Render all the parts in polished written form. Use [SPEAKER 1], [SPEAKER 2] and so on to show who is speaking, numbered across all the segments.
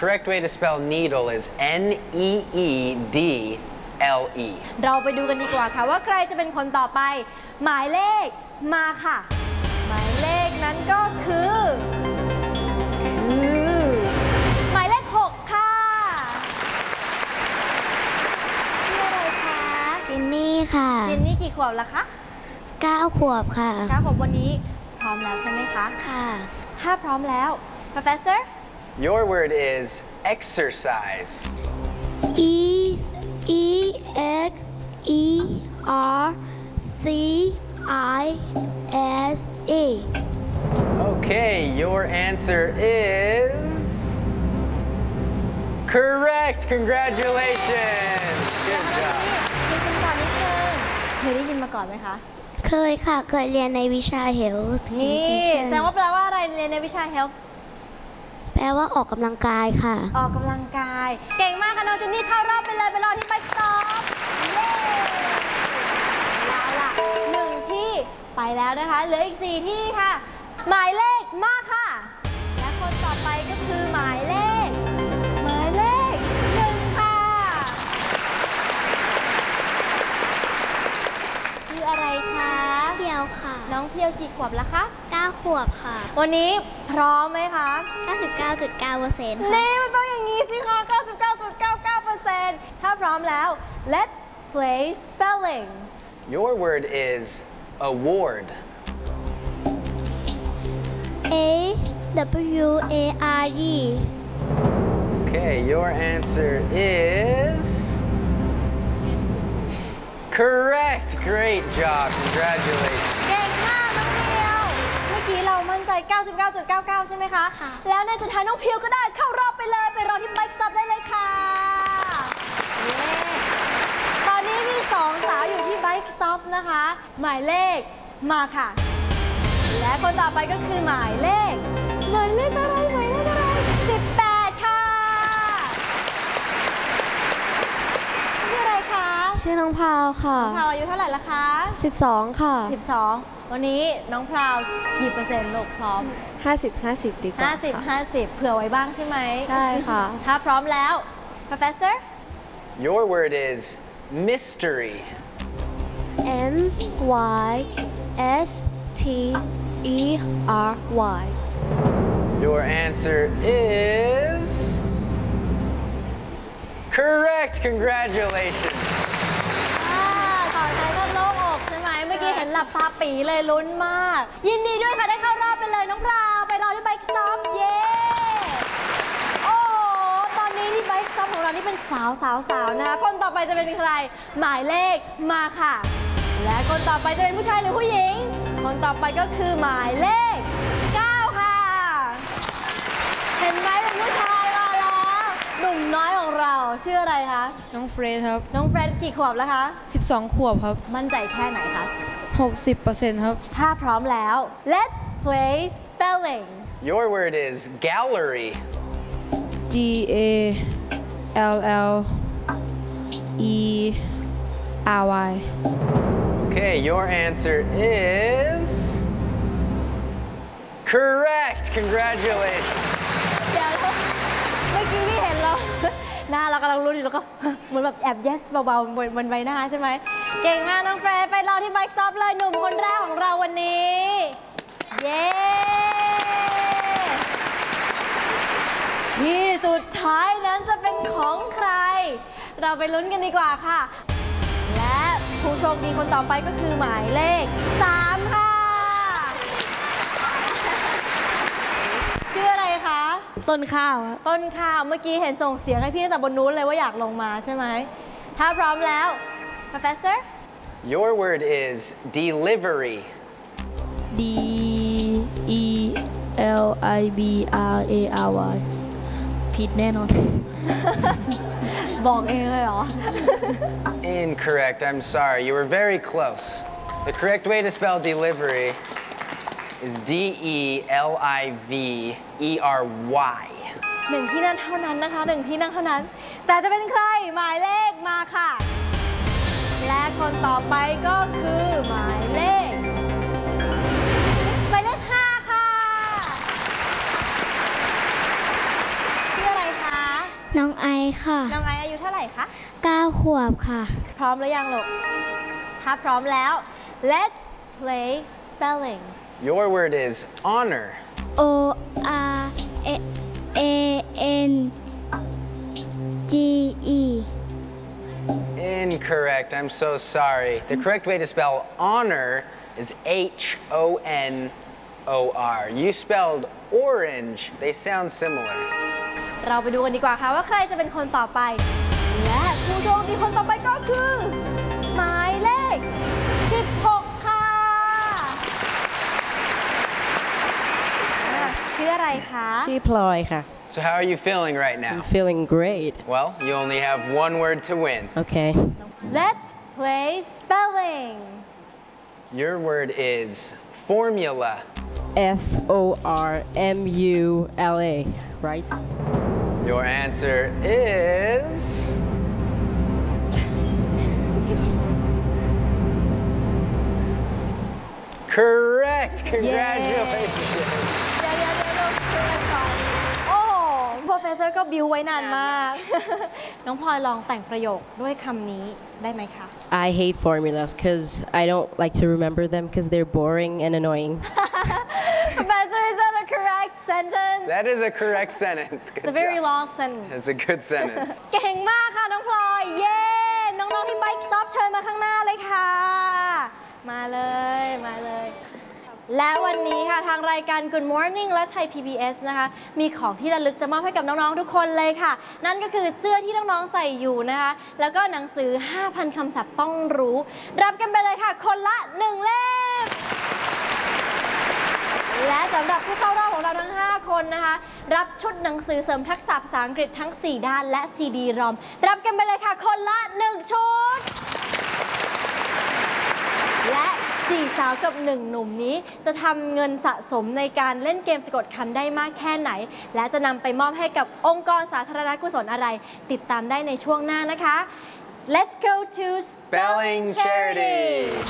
[SPEAKER 1] correct way to spell needle is N-E-E-D-L-E.
[SPEAKER 2] เราไปดูกันดีกว่าค่ะว่าใครจะเป็นคนต่อไปหมายเลขมาค่ะหมายเลขนั้นก็คือหมายเลข6ค่ะชื่ออะไรคะ
[SPEAKER 3] จินนี่ค่ะ
[SPEAKER 2] จินนี่กี่ขวบแล้วคะ
[SPEAKER 3] 9 ขวบค่ะ
[SPEAKER 2] 9 ขวบวันนี้พร้อมแล้วใช่ไหมคะ
[SPEAKER 3] ค่ะ
[SPEAKER 2] ถ้าพร้อมแล้ว Professor
[SPEAKER 1] Your word is exercise.
[SPEAKER 3] E-X-E-R-C-I-S-E.
[SPEAKER 1] Okay, your answer is correct. Congratulations. Good job.
[SPEAKER 2] มีคำตอบนิดนึงเคยได้ยินมาก่อนไหมคะ
[SPEAKER 3] เคยค่ะเคยเรียนในวิชา Health
[SPEAKER 2] นี่แสดงว่าแปลว่าอะไรเรียนในวิชา Health
[SPEAKER 3] แปลว่าออกกำลังกายค่ะ
[SPEAKER 2] ออกกำลังกายเก่งมากค่ะน้องจินนี่เข้ารอบไปเลยไปรอที่ Bike Stop เย้เอาล่ะ1 ที่ไปแล้วนะคะเหลืออีก4 ที่ค่ะหมายเลขมาค่ะและคนต่อไปก็คือหมายเลข1ค่ะชื่ออะไรคะ
[SPEAKER 3] เพียวค่ะ
[SPEAKER 2] น้องเพียวกี่ขวบแล้วคะ
[SPEAKER 3] 9 ขวบค่ะ
[SPEAKER 2] วันนี้พร้อมไหมคะ
[SPEAKER 3] 99.9%
[SPEAKER 2] นี่มันต้องอย่างนี้สิคะ 99.99% ถ้าพร้อมแล้ว let's play spelling
[SPEAKER 1] Your word is award.
[SPEAKER 3] A-W-A-R-D.
[SPEAKER 1] Okay, your answer is correct. Great job. Congratulations.
[SPEAKER 2] เก่งมากน้องเพียวเมื่อกี้เรามั่นใจ 99.99 ใช่ไหมคะ
[SPEAKER 3] ค่ะ
[SPEAKER 2] แล้วในสุดท้ายน้องเพียวก็ได้เข้ารอบไปเลยไปรอที่ Bike Stop ได้เลยค่ะเย้ตอนนี้มี2 สาวอยู่ที่ Bike Stop นะคะหมายเลขมาค่ะและคนต่อไปก็คือหมายเลขอะไร18ค่ะชื่ออะไรคะ
[SPEAKER 4] ชื่อน้องพราวค่ะ
[SPEAKER 2] น้องพราวอายุเท่าไหร่ละคะ
[SPEAKER 4] 12ค่ะ
[SPEAKER 2] 12วันนี้น้องพราวกี่เปอร์เซ็นต์ลูกพร้อม
[SPEAKER 4] 50 ดีกว่า
[SPEAKER 2] 50 เผื่อไว้บ้างใช่ไหม
[SPEAKER 4] ใช่ค่ะ
[SPEAKER 2] ถ้าพร้อมแล้ว Professor
[SPEAKER 1] Your word is mystery.
[SPEAKER 4] M-Y-S-T-E-R-Y.
[SPEAKER 1] Your answer is correct. Congratulations.
[SPEAKER 2] ต่อไปก็โล่งอกใช่ไหมเมื่อกี้เห็นหลับตาปีเลยลุ้นมาก ยินดีด้วยค่ะได้เข้ารอบไปเลยน้องพราวไปรอที่ Bike Stop เย้โอ้ตอนนี้ที่ Bike Stop ของเรานี่เป็นสาวนะคะคนต่อไปจะเป็นใครหมายเลขมาค่ะและคนต่อไปจะเป็นผู้ชายหรือผู้หญิงคนต่อไปก็คือหมายเลข9ค่ะเห็นไหมเป็นผู้ชายมาแล้วหนุ่มน้อยของเราชื่ออะไรคะ
[SPEAKER 4] น้องเฟรดครับ
[SPEAKER 2] น้องเฟรดกี่ขวบแล้วคะ
[SPEAKER 4] 12 ขวบครับ
[SPEAKER 2] มั่นใจแค่ไหนคะ
[SPEAKER 4] 60%ครับ
[SPEAKER 2] ถ้าพร้อมแล้ว let's play spelling
[SPEAKER 1] Your word is gallery.
[SPEAKER 4] G-A-L-L-E-R-Y.
[SPEAKER 1] Okay, your answer is correct. Congratulations.
[SPEAKER 2] เดี๋ยวเมื่อกี้ที่เห็นเราหน้าเรากำลังลุ้นอยู่แล้วก็เหมือนแบบแอบ yes เบาๆบนใบหน้าใช่ไหมเก่งมากน้องเฟรดไปรอที่ Bike Stop เลยหนุ่มคนแรกของเราวันนี้เย้ที่สุดท้ายนั้นจะเป็นของใครเราไปลุ้นกันดีกว่าค่ะและผู้โชคดีคนต่อไปก็คือหมายเลข3ค่ะชื่ออะไรคะ
[SPEAKER 4] ต้นข้าว
[SPEAKER 2] ต้นข้าวเมื่อกี้เห็นส่งเสียงให้พี่ตั้งแต่บนนู้นเลยว่าอยากลงมาใช่ไหมถ้าพร้อมแล้ว Professor
[SPEAKER 1] Your word is delivery.
[SPEAKER 4] D-E-L-I-B-R-A-R-Y ผิดแน่นอน
[SPEAKER 2] บอกเองเลยเหรอ
[SPEAKER 1] Incorrect. I'm sorry. You were very close. The correct way to spell delivery is D-E-L-I-V-E-R-Y.
[SPEAKER 2] 1 ที่นั่นเท่านั้นนะคะ1 ที่นั่งเท่านั้นแต่จะเป็นใครหมายเลขมาค่ะและคนต่อไปก็คือหมายเลข5ค่ะชื่ออะไรคะ
[SPEAKER 3] น้องไอซ์ค่ะ
[SPEAKER 2] น้องไอซ์อายุเท่าไหร่คะ
[SPEAKER 3] 9 ขวบค่ะ
[SPEAKER 2] พร้อมหรือยังลูก ถ้าพร้อมแล้ว let's play spelling
[SPEAKER 1] Your word is honor.
[SPEAKER 3] O R A N G E
[SPEAKER 1] Incorrect. I'm so sorry. The correct way to spell honor is H-O-N-O-R. You spelled orange. They sound similar.
[SPEAKER 2] เราไปดูกันดีกว่าค่ะว่าใครจะเป็นคนต่อไป และผู้โชคดีคนต่อไปก็คือ หมายเลข 16 ค่ะชื่ออะไรคะ
[SPEAKER 5] ชื่อพลอยค่ะ
[SPEAKER 1] So how are you feeling right now?
[SPEAKER 5] I'm feeling great.
[SPEAKER 1] Well, you only have one word to win.
[SPEAKER 5] Okay.
[SPEAKER 2] Let's play spelling
[SPEAKER 1] Your word is formula.
[SPEAKER 5] Formula, right?
[SPEAKER 1] Your answer is correct. Congratulations.
[SPEAKER 2] เดี๋ยวช่วยกันก่อนโอ้โห Professor ก็บิวไว้นานมาก น้องพลอยลองแต่งประโยคด้วยคำนี้ได้ไหมคะ
[SPEAKER 5] I hate formulas because I don't like to remember them because they're boring and annoying.
[SPEAKER 2] Professor, is that a correct sentence?
[SPEAKER 1] That is a correct sentence. Good
[SPEAKER 2] It's a very
[SPEAKER 1] job.
[SPEAKER 2] long sentence.
[SPEAKER 1] It's a good sentence.
[SPEAKER 2] เก่งมากค่ะน้องพลอย เย้ น้องๆที่ Bike Stop เชิญมาข้างหน้าเลยค่ะ มาเลย มาเลย และวันนี้ค่ะทางรายการ Good Morning และไทย PBS นะคะ มีของที่ระลึกจะมอบให้กับน้องๆทุกคนเลยค่ะ นั่นก็คือเสื้อที่น้องๆใส่อยู่นะคะ แล้วก็หนังสือ 5,000 คำศัพท์ต้องรู้ รับกันไปเลยค่ะ คนละ 1 เล่ม และสำหรับผู้เข้ารอบของเราทั้ง 5 คนนะคะ รับชุดหนังสือเสริมทักษะภาษาอังกฤษทั้ง 4 ด้านและ CD ROM รับกันไปเลยค่ะ คนละ 1 ชุด และ4 สาวกับ 1 หนุ่มนี้จะทำเงินสะสมในการเล่นเกมสะกดคำได้มากแค่ไหน และจะนำไปมอบให้กับองค์กรสาธารณกุศลอะไร ติดตามได้ในช่วงหน้านะคะ Let's go to
[SPEAKER 1] Spelling Charity.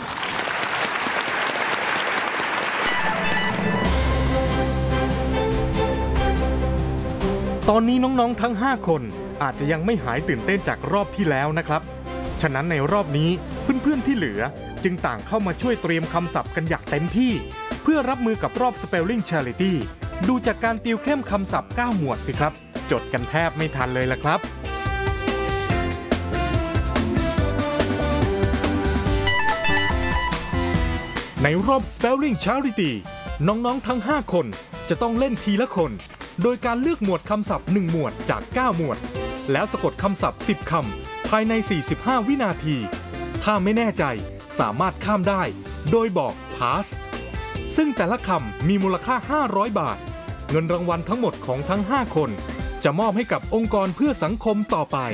[SPEAKER 6] ตอนนี้น้องๆทั้ง 5 คนอาจจะยังไม่หายตื่นเต้นจากรอบที่แล้วนะครับ ฉะนั้นในรอบนี้เพื่อนๆที่เหลือจึงต่างเข้ามาช่วยเตรียมคำศัพท์กันอย่างเต็มที่ เพื่อรับมือกับรอบ Spelling Charity ดูจากการติวเข้มคำศัพท์ 9 หมวดสิครับ จดกันแทบไม่ทันเลยล่ะครับ ในรอบ Spelling Charity น้องๆทั้ง 5 คนจะต้องเล่นทีละคน โดยการเลือกหมวดคำศัพท์ 1 หมวดจาก 9 หมวด แล้วสะกดคำศัพท์ 10 คำภายใน 45 วินาที ถ้าไม่แน่ใจสามารถข้ามได้ โดยบอก pass ซึ่งแต่ละคำมีมูลค่า 500 บาท เงินรางวัลทั้งหมดของทั้ง 5 คน จะมอบให้กับองค์กรเพื่อสังคมต่อไป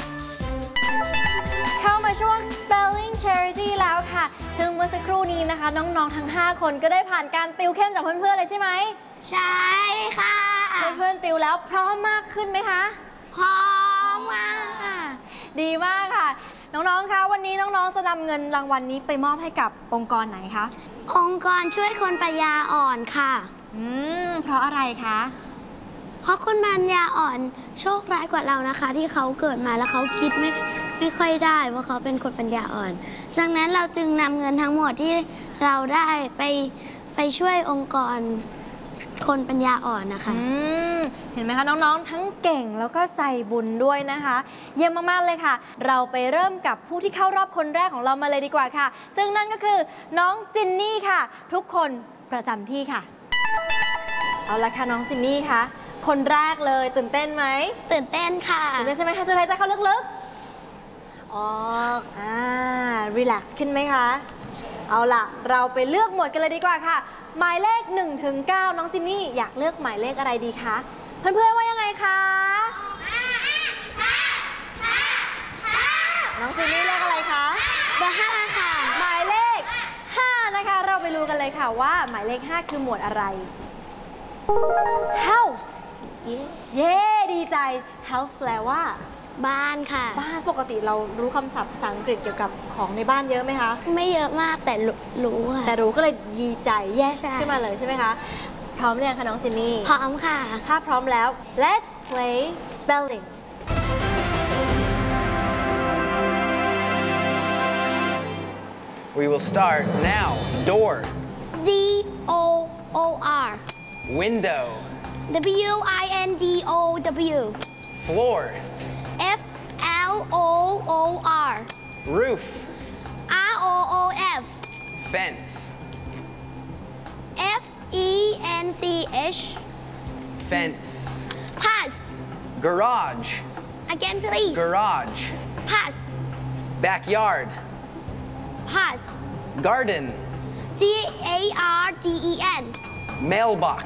[SPEAKER 2] เข้ามาช่วง Spelling Charity แล้วค่ะ ซึ่งเมื่อสักครู่นี้นะคะ น้องๆทั้ง 5 คนก็ได้ผ่านการติวเข้มจากเพื่อนๆเลยใช่ไหม
[SPEAKER 3] ใช่ค่ะ
[SPEAKER 2] เพื่อนๆติวแล้วพร้อมมากขึ้นไหมคะ
[SPEAKER 3] พร้อมค่ะ
[SPEAKER 2] ดีมากค่ะ น้องๆ คะวันนี้น้องๆ จะนำเงินรางวัลนี้ไปมอบให้กับองค์กรไหนคะ
[SPEAKER 3] องค์กรช่วยคนปัญญาอ่อนค่ะ
[SPEAKER 2] เพราะอะไรคะ
[SPEAKER 3] เพราะคนปัญญาอ่อนโชคร้ายกว่าเรานะคะ ที่เขาเกิดมาแล้วเขาคิดไม่ค่อยได้เพราะเขาเป็นคนปัญญาอ่อน ดังนั้นเราจึงนำเงินทั้งหมดที่เราได้ไปช่วยองค์กรคนปัญญาอ่อนนะคะ
[SPEAKER 2] เห็นไหมคะน้องๆ ทั้งเก่งแล้วก็ใจบุญด้วยนะคะ เยี่ยมมากๆเลยค่ะ เราไปเริ่มกับผู้ที่เข้ารอบคนแรกของเรามาเลยดีกว่าค่ะ ซึ่งนั่นก็คือน้องจินนี่ค่ะ ทุกคนประจำที่ค่ะ เอาละค่ะน้องจินนี่คะคนแรกเลยตื่นเต้นไหม
[SPEAKER 3] ตื่นเต้นค่ะ
[SPEAKER 2] ตื่นเต้นใช่ไหมคะจะหายใจเข้าลึกๆออกรีแลกซ์ขึ้นไหมคะ เอาล่ะเราไปเลือกหมวดกันเลยดีกว่าค่ะ หมายเลข1 ถึง 9 น้องจินนี่อยากเลือกหมายเลขอะไรดีคะ เพื่อนๆว่ายังไงคะ น้องจินนี่เลือกอะไรคะ
[SPEAKER 3] เบอร์ 5 ค่ะ
[SPEAKER 2] หมายเลข 5 นะคะ เราไปรู้กันเลยค่ะว่าหมายเลข 5 คือหมวดอะไร house เย้ดีใจ house แปลว่า
[SPEAKER 3] บ้านค่ะ
[SPEAKER 2] บ้านปกติเรารู้คำศัพท์ภาษาอังกฤษเกี่ยวกับของในบ้านเยอะไหมคะ
[SPEAKER 3] ไม่เยอะมากแต่รู้ค่ะ
[SPEAKER 2] แต่รู้ก็เลยยีใจ yes
[SPEAKER 3] ใช่
[SPEAKER 2] ขึ้นมาเลยใช่ไหมคะ พร้อมหรือยังคะน้องจินนี่
[SPEAKER 3] พร้อมค่ะ
[SPEAKER 2] ถ้าพร้อมแล้ว let's play spelling
[SPEAKER 1] We will start now. Door,
[SPEAKER 3] DOOR
[SPEAKER 1] window,
[SPEAKER 3] WINDOW
[SPEAKER 1] floor,
[SPEAKER 3] FLOOR
[SPEAKER 1] roof,
[SPEAKER 3] ROOF
[SPEAKER 1] fence,
[SPEAKER 3] FENCH
[SPEAKER 1] fence,
[SPEAKER 3] Pass
[SPEAKER 1] garage,
[SPEAKER 3] Again please
[SPEAKER 1] garage,
[SPEAKER 3] Pass
[SPEAKER 1] backyard,
[SPEAKER 3] Pass
[SPEAKER 1] garden,
[SPEAKER 3] GARDEN
[SPEAKER 1] mailbox,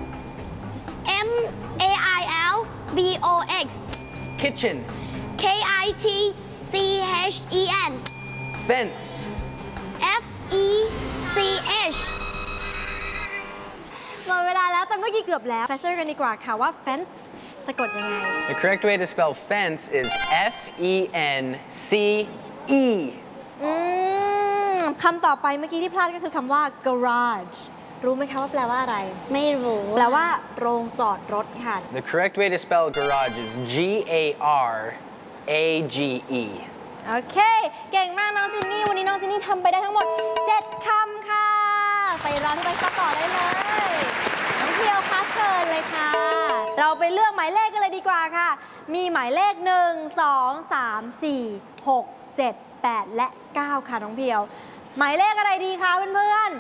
[SPEAKER 3] MAILBOX
[SPEAKER 1] kitchen,
[SPEAKER 3] KITCHEN
[SPEAKER 1] fence,
[SPEAKER 3] FECH
[SPEAKER 2] หมดเวลาแล้วแต่เมื่อกี้เกือบแล้ว Professor กันดีกว่าค่ะว่า fence สะกดยังไง
[SPEAKER 1] The correct way to spell fence is FENCE.
[SPEAKER 2] คำต่อไปเมื่อกี้ที่พลาดก็คือคำว่า garage รู้ไหมคะว่าแปลว่าอะไร
[SPEAKER 3] ไม่รู้
[SPEAKER 2] แปลว่าโรงจอดรถค่ะ
[SPEAKER 1] The correct way to spell garage is GARAGE.
[SPEAKER 2] โอเค เก่งมากน้องจินนี่ วันนี้น้องจินนี่ทำไปได้ทั้งหมด 7 คำค่ะ ไปรอที่ใบสต่อได้เลย น้องเพียวคะเชิญเลยค่ะ เราไปเลือกหมายเลขกันเลยดีกว่าค่ะ มีหมายเลข 1 2 3 4 6 7 8 และ 9 ค่ะน้องเพียว หมายเลขอะไรดีคะเพื่อนๆ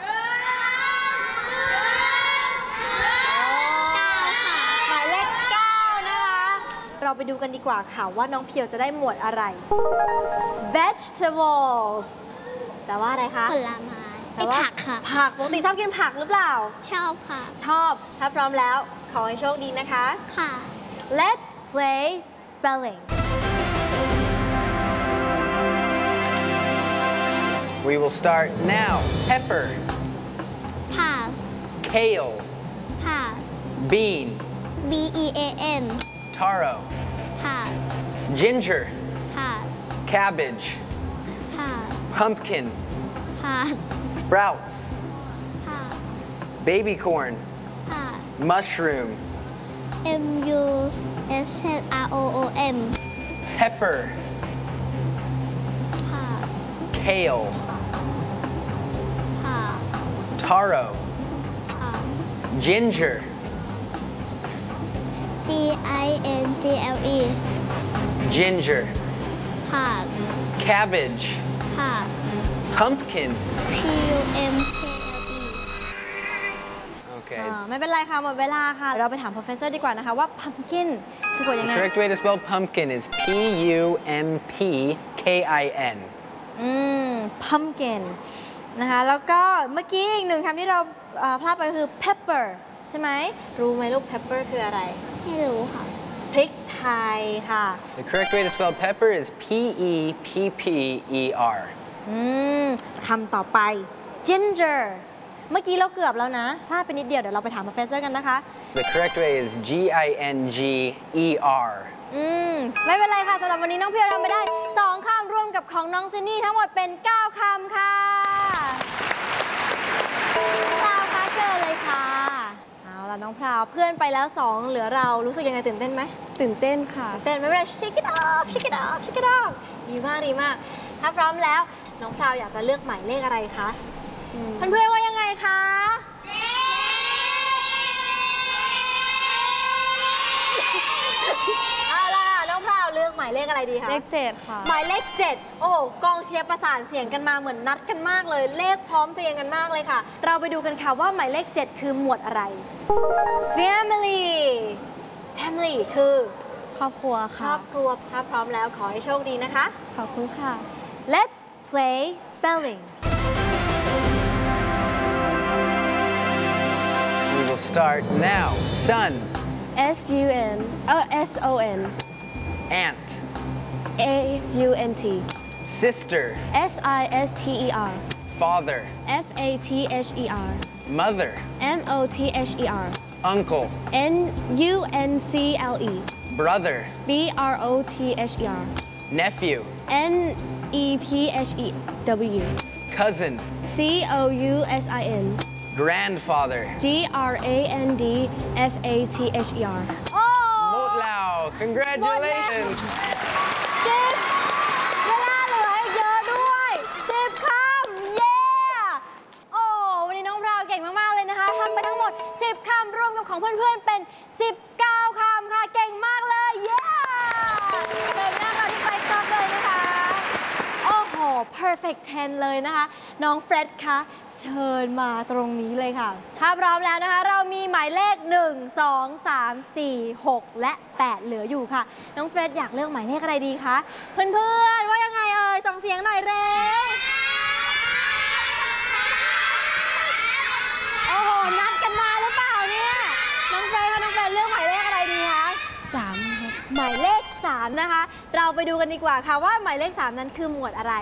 [SPEAKER 2] หมายเลข 9 นะคะ เราไปดูกันดีกว่าค่ะว่าน้องเพียวจะได้หมวดอะไร vegetables แต่ว่าอะไรคะ
[SPEAKER 3] ผลไม้
[SPEAKER 2] แต่ว่า
[SPEAKER 3] ผักค่ะ
[SPEAKER 2] ผักปกติชอบกินผักหรือเปล่า
[SPEAKER 3] ชอบค่ะ
[SPEAKER 2] ชอบ ถ้าพร้อมแล้วขอให้โชคดีนะคะ
[SPEAKER 3] ค่ะ
[SPEAKER 2] Let's play spelling
[SPEAKER 1] We will start now. Pepper,
[SPEAKER 3] Pass
[SPEAKER 1] kale,
[SPEAKER 3] Pass
[SPEAKER 1] bean,
[SPEAKER 3] BEAN
[SPEAKER 1] taro,
[SPEAKER 3] Pass
[SPEAKER 1] ginger,
[SPEAKER 3] Pass
[SPEAKER 1] cabbage,
[SPEAKER 3] Pass
[SPEAKER 1] pumpkin,
[SPEAKER 3] Pass
[SPEAKER 1] sprouts,
[SPEAKER 3] Pass
[SPEAKER 1] baby corn,
[SPEAKER 3] Pass
[SPEAKER 1] mushroom,
[SPEAKER 3] MUSHROOM
[SPEAKER 1] pepper,
[SPEAKER 3] Pass
[SPEAKER 1] kale,
[SPEAKER 3] Pass
[SPEAKER 1] taro,
[SPEAKER 3] Pass
[SPEAKER 1] ginger,
[SPEAKER 3] GINGLE
[SPEAKER 1] ginger,
[SPEAKER 3] Pass
[SPEAKER 1] cabbage,
[SPEAKER 3] Pass
[SPEAKER 1] pumpkin.
[SPEAKER 3] PUMKLE
[SPEAKER 1] Okay.
[SPEAKER 2] ไม่เป็นไรค่ะ หมดเวลาค่ะ เราไปถาม professor ดีกว่านะคะว่า pumpkin สะกดยัง
[SPEAKER 1] The
[SPEAKER 2] ไง
[SPEAKER 1] correct way to spell pumpkin is PUMPKIN.
[SPEAKER 2] pumpkin นะคะ แล้วก็เมื่อกี้อีกหนึ่งคำที่เราพลาดไปคือ pepper ใช่ไหม รู้ไหมลูก pepper คืออะไร
[SPEAKER 3] ไม่รู้ค่ะ
[SPEAKER 2] พริกไทยค่ะ
[SPEAKER 1] The correct way to spell pepper is PEPPER.
[SPEAKER 2] คำต่อไป ginger เมื่อกี้เราเกือบแล้วนะพลาดไปนิดเดียว เดี๋ยวเราไปถาม professor กันนะคะ
[SPEAKER 1] The correct way is GINGER.
[SPEAKER 2] ไม่เป็นไรค่ะสำหรับวันนี้น้องเพียวทำไปได้ 2 คำรวมกับของน้องจินนี่ทั้งหมดเป็น 9 คำค่ะพราวคะเจอเลยค่ะ เอาล่ะน้องพราวเพื่อนไปแล้ว 2 เหลือเรารู้สึกยังไงตื่นเต้นไหม
[SPEAKER 4] ตื่นเต้นค่ะ
[SPEAKER 2] ตื่นเต้นไม่เป็นไร shake it off shake it off shake it off ดีมากดีมาก ถ้าพร้อมแล้วน้องพราวอยากจะเลือกหมายเลขอะไรคะเพื่อนๆว่ายังไงคะเอาล่ะน้องพราวเลือกหมายเลขอะไรดีคะ
[SPEAKER 4] เลข7ค่ะ
[SPEAKER 2] หมายเลข 7 โอ้โห กองเชียร์ประสานเสียงกันมาเหมือนนัดกันมากเลย เลขพร้อมเพรียงกันมากเลยค่ะ เราไปดูกันค่ะว่าหมายเลข 7 คือหมวดอะไร Family Family คือ
[SPEAKER 4] ครอบครัว
[SPEAKER 2] คร
[SPEAKER 4] ค่ะ
[SPEAKER 2] อบครัว ถ้าพร้อมแล้วขอให้โชคดีนะคะ
[SPEAKER 4] ขอบคุณค่ะ
[SPEAKER 2] Let's play spelling
[SPEAKER 1] We will start now. Son,
[SPEAKER 5] SUN SON
[SPEAKER 1] aunt,
[SPEAKER 5] AUNT
[SPEAKER 1] sister,
[SPEAKER 5] SISTER
[SPEAKER 1] father,
[SPEAKER 5] FATHER
[SPEAKER 1] mother,
[SPEAKER 5] MOTHER
[SPEAKER 1] uncle,
[SPEAKER 5] NUNCLE
[SPEAKER 1] brother,
[SPEAKER 5] BROTHER
[SPEAKER 1] nephew,
[SPEAKER 5] NEPHEW
[SPEAKER 1] cousin,
[SPEAKER 5] COUSIN
[SPEAKER 1] grandfather.
[SPEAKER 5] GRANDFATHER
[SPEAKER 2] โอ้
[SPEAKER 1] Motlao, congratulations.
[SPEAKER 2] 10 เวลาเหลืออีกเยอะด้วย 10 คำของเพื่อนๆเป็น 19 คำค่ะเก่งมากเลยเย้เดินหน้าเราที่ไปต่อเลยนะคะโอ้โห perfect 10 เลยนะคะน้องเฟร็ดคะเชิญมาตรงนี้เลยค่ะถ้าพร้อมแล้วนะคะเรามีหมายเลข 1 2 3 4 6 และ 8 เหลืออยู่ค่ะน้องเฟร็ดอยากเลือกหมายเลขอะไรดีคะเพื่อนๆว่ายังไงเอ่ยส่งเสียงหน่อยเร็วโอ้โหนัดกันมาหรือเปล่าเนี่ยน้องเฟร็ดเลือกหมายเลขอะไรดีคะ
[SPEAKER 4] 3 ครับ
[SPEAKER 2] หมายเลข 3 นะคะเราไปดูกันดีกว่าค่ะว่าหมายเลข 3 นั้นคือหมวดอะไร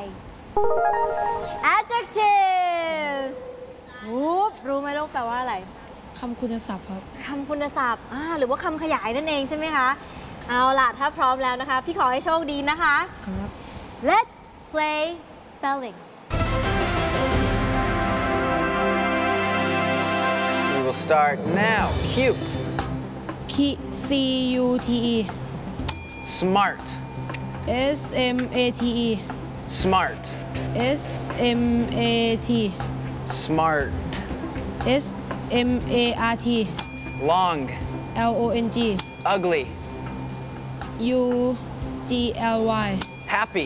[SPEAKER 2] adjectives รู้ไหมลูกแปลว่าอะไร
[SPEAKER 4] คำคุณศัพท์ครับ
[SPEAKER 2] คำคุณศัพท์หรือว่าคำขยายนั่นเองใช่ไหมคะเอาล่ะถ้าพร้อมแล้วนะคะพี่ขอให้โชคดีนะคะ
[SPEAKER 4] ครับ
[SPEAKER 2] Let's play spelling
[SPEAKER 1] We will start now. Cute,
[SPEAKER 4] CUTE
[SPEAKER 1] smart,
[SPEAKER 4] SMATE
[SPEAKER 1] smart,
[SPEAKER 4] SMAT
[SPEAKER 1] smart,
[SPEAKER 4] SMART
[SPEAKER 1] long,
[SPEAKER 4] LONG
[SPEAKER 1] ugly,
[SPEAKER 4] UGLY
[SPEAKER 1] happy,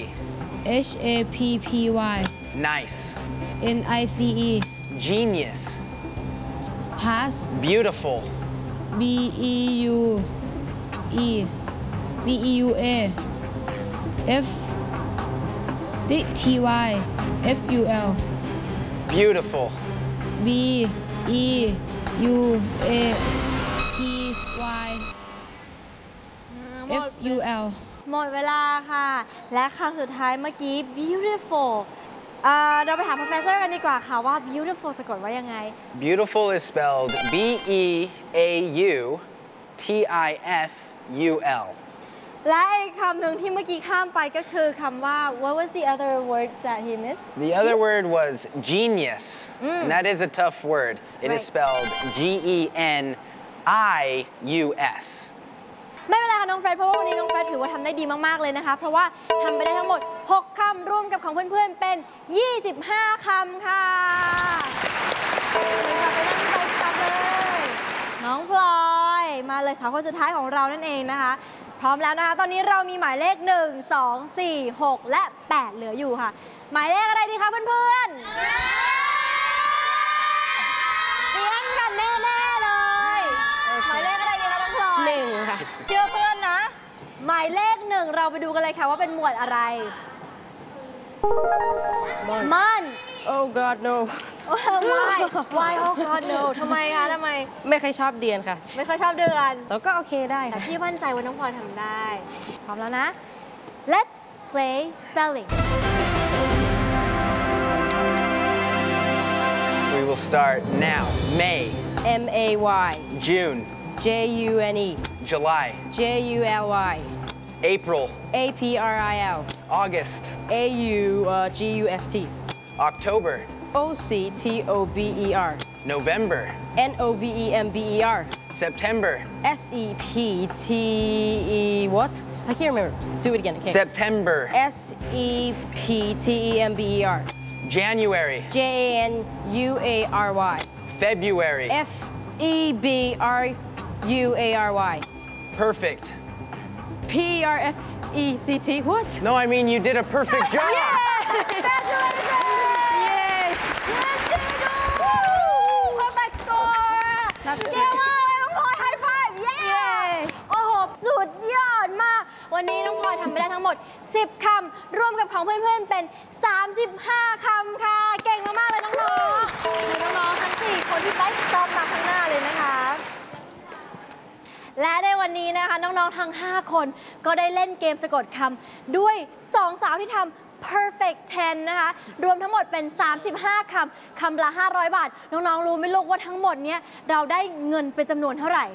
[SPEAKER 4] HAPPY
[SPEAKER 1] nice,
[SPEAKER 4] NICE
[SPEAKER 1] genius,
[SPEAKER 4] Pass
[SPEAKER 1] beautiful,
[SPEAKER 4] BEUE BEUA FTY FUL
[SPEAKER 1] beautiful,
[SPEAKER 4] BEUA TY FUL
[SPEAKER 2] หมดเวลาค่ะ และคำสุดท้ายเมื่อกี้ beautiful เราไปถาม professor กันดีกว่าค่ะว่า beautiful สะกดว่ายังไง
[SPEAKER 1] beautiful is spelled BEAUTIFUL.
[SPEAKER 2] และอีกคำหนึ่งที่เมื่อกี้ข้ามไปก็คือคำว่า what was the other words that he missed
[SPEAKER 1] The other word was genius, and that is a tough word. It is
[SPEAKER 2] Right.
[SPEAKER 1] spelled GENIUS.
[SPEAKER 2] ไม่เป็นไรค่ะน้องเฟรดเพราะว่าวันนี้น้องเฟรดถือว่าทำได้ดีมากๆเลยนะคะเพราะว่าทำไปได้ทั้งหมด 6 คำรวมกับของเพื่อนๆเป็น 25 คำค่ะเชิญกลับไปนั่งไปกลับเลยน้องพลอยมาเลยสาวคนสุดท้ายของเรานั่นเองนะคะพร้อมแล้วนะคะตอนนี้เรามีหมายเลข 1 2 4 6 และ 8 เหลืออยู่ค่ะหมายเลขอะไรดีคะเพื่อนๆเตรียมกันแน่ๆเลยหมายเลขอะไรดีคะน้องพลอย
[SPEAKER 4] 1 ค่ะ
[SPEAKER 2] เชื่อเพื่อนนะ หมายเลข 1เราไปดูกันเลยค่ะว่าเป็นหมวดอะไร มัน
[SPEAKER 5] Oh God, no.
[SPEAKER 2] why oh god no ทำไมคะทำไม
[SPEAKER 5] ไม่เคยชอบเดือนค่ะ
[SPEAKER 2] ไม่ค่อยชอบเดือน
[SPEAKER 5] แต่ก็โอเคได้
[SPEAKER 2] แต่
[SPEAKER 5] ค่ะ
[SPEAKER 2] พี่มั่นใจว่าน้องพลอยทำได้ พร้อมแล้วนะ Let's play spelling
[SPEAKER 1] We will start now. May,
[SPEAKER 5] MAY,
[SPEAKER 1] June,
[SPEAKER 5] JUNE,
[SPEAKER 1] July,
[SPEAKER 5] JULY,
[SPEAKER 1] April,
[SPEAKER 5] APRIL,
[SPEAKER 1] August,
[SPEAKER 5] AUGUST,
[SPEAKER 1] October,
[SPEAKER 5] OCTOBER,
[SPEAKER 1] November,
[SPEAKER 5] NOVEMBER,
[SPEAKER 1] September,
[SPEAKER 5] SEPTE what? I can't remember. Do it again. Okay.
[SPEAKER 1] September,
[SPEAKER 5] SEPTEMBER,
[SPEAKER 1] January,
[SPEAKER 5] JANUARY,
[SPEAKER 1] February.
[SPEAKER 5] FEBRUARY,
[SPEAKER 1] Perfect.
[SPEAKER 5] PRFECT. What?
[SPEAKER 1] No, I mean you did a perfect job.
[SPEAKER 5] Yay!
[SPEAKER 2] perfect score เก่งมากเลยน้องพลอย high five เย้โอ้โหสุดยอดมาก วันนี้น้องพลอยทำไปได้ทั้งหมด 10 คำรวมกับของเพื่อนๆเป็น 35 คำค่ะ เก่งมากๆเลยน้องๆมีน้องๆทั้ง 4 คนที่ไปสต็อปมาข้างหน้าเลยนะคะ และในวันนี้นะคะน้องๆทั้ง 5 คนก็ได้เล่นเกมสะกดคำด้วย 2 สาวที่ทำ perfect 10 นะคะ รวมทั้งหมดเป็น 35 คำ คำละ 500 บาท น้องๆรู้ไหมลูกว่าทั้งหมดเนี้ยเราได้เงินเป็นจำนวนเท่าไหร่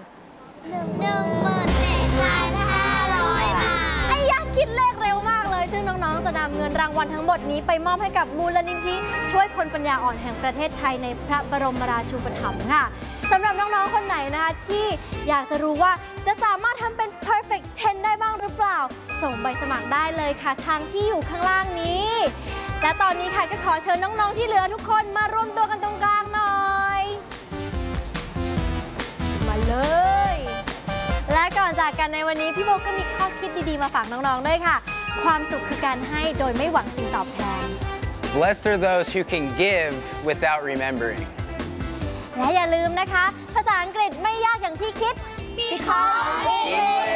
[SPEAKER 3] 17,500 บาท
[SPEAKER 2] ไอ้ยักษ์คิดเลขเร็วมากเลย ซึ่งน้องๆจะนำเงินรางวัลทั้งหมดนี้ไปมอบให้กับมูลนิธิช่วยคนปัญญาอ่อนแห่งประเทศไทยในพระบรมราชูปถัมภ์ค่ะสำหรับน้องๆคนไหนนะคะที่อยากจะรู้ว่าจะสามารถทำเป็น perfect 10 ได้บ้างหรือเปล่า ส่งใบสมัครได้เลยค่ะทางที่อยู่ข้างล่างนี้ และตอนนี้ค่ะก็ขอเชิญน้องๆที่เหลือทุกคนมารวมตัวกันตรงกลางหน่อย มาเลยกันในวันนี้พี่โบก็มีข้อคิดดีๆมาฝากน้องๆด้วยค่ะ ความสุขคือการให้โดยไม่หวังสิ่งตอบแทน
[SPEAKER 1] Blessed are those who can give without remembering.
[SPEAKER 2] และอย่าลืมนะคะ ภาษาอังกฤษไม่ยากอย่างที่คิด because